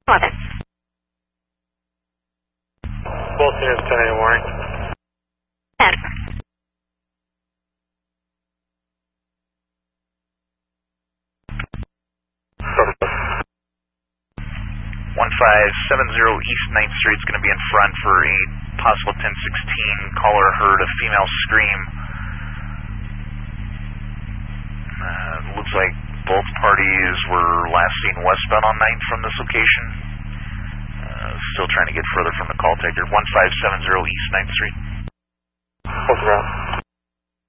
11. Both units 10 warning. 10. Perfect. 1570 East 9th Street is going to be in front for a possible 1016. Caller heard a female scream. Looks like both parties were last seen westbound on 9th from this location. Still trying to get further from the call taker. 1570 East 9th Street. Photograph.